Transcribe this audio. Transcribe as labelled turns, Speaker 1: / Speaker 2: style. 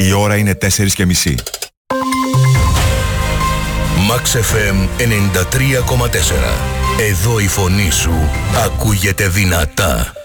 Speaker 1: Η ώρα είναι 4:30.
Speaker 2: Max FM 93,4. Εδώ η φωνή σου ακούγεται δυνατά.